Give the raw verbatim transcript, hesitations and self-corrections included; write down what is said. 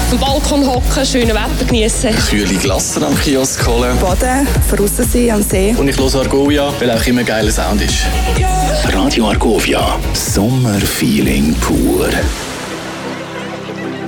Auf dem Balkon hocken, schönes Wetter genießen. Kühle Glasse am Kiosk holen. Baden, draussen sein am See. Und ich höre Argovia, weil auch immer geiler Sound ist. Radio Argovia, Sommerfeeling pur.